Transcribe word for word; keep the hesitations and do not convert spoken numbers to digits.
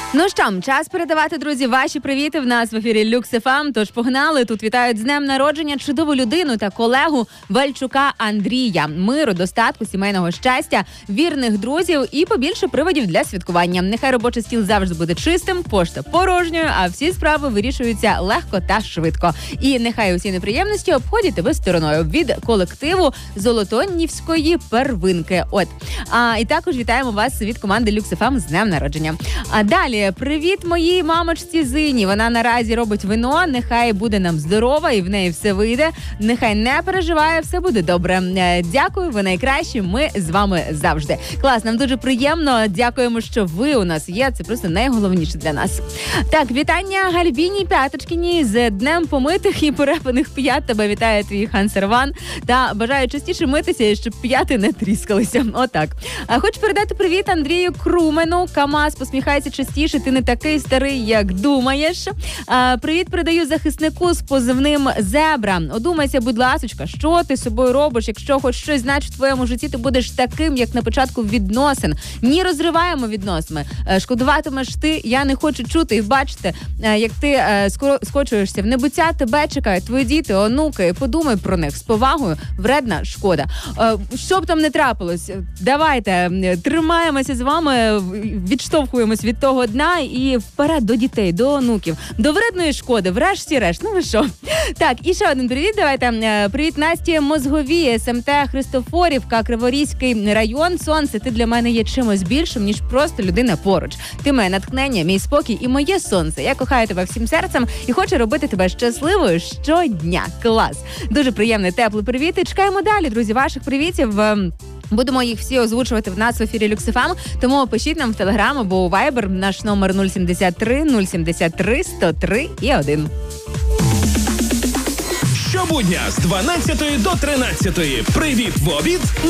Ну що, час передавати, друзі, ваші привіти. В нас в ефірі Люкс еф ем, тож погнали. Тут вітають з днем народження чудову людину та колегу Вальчука Андрія. Миру, достатку, сімейного щастя, вірних друзів і побільше приводів для святкування. Нехай робочий стіл завжди буде чистим, пошта порожньою, а всі справи вирішуються легко та швидко. І нехай усі неприємності обходять тебе стороною. Від колективу Золотонівської первинки. От. А, і також вітаємо вас від команди Люкс еф ем з днем народження. А далі, привіт моїй мамочці Зині. Вона наразі робить вино. Нехай буде нам здорова і в неї все вийде. Нехай не переживає, все буде добре. Дякую, ви найкращі. Ми з вами завжди. Клас, нам дуже приємно. Дякуємо, що ви у нас є. Це просто найголовніше для нас. Так, вітання Гальбіні П'яточкіні з днем помитих і порепаних п'ят. Тебе вітає твій хан Серван. Та бажаю частіше митися, щоб п'яти не тріскалися. Отак. А хочу передати привіт Андрію Крумену. КамАЗ посміхається частіше. Ти не такий старий, як думаєш. А, привіт передаю захиснику з позивним Зебра. Одумайся, будь ласочка, що ти з собою робиш? Якщо хоч щось значить в твоєму житті, ти будеш таким, як на початку відносин. Ні, розриваємо відносини. Шкодуватимеш ти, я не хочу чути і бачити, як ти скочуєшся в небуття, тебе чекають твої діти, онуки. Подумай про них з повагою. Вредна шкода. Що б там не трапилось, давайте тримаємося з вами, відштовхуємось від того дна і вперед до дітей, до онуків, до вредної шкоди, врешті-решт. Ну ви що? Так, і ще один привіт, давайте. Привіт Насті Мозгові, СМТ Христофорівка, Криворізький район. Сонце, ти для мене є чимось більшим, ніж просто людина поруч. Ти моє натхнення, мій спокій і моє сонце. Я кохаю тебе всім серцем і хочу робити тебе щасливою щодня. Клас! Дуже приємний, теплий привіт. І чекаємо далі, друзі, ваших привітів. Будемо їх всі озвучувати в нас в ефірі Люкс еф ем, тому пишіть нам в Телеграм або у Вайбер. Наш номер нуль сімдесят три нуль сімдесят три сто три і один. Щобудня з дванадцятої до тринадцятої. Привіт в обід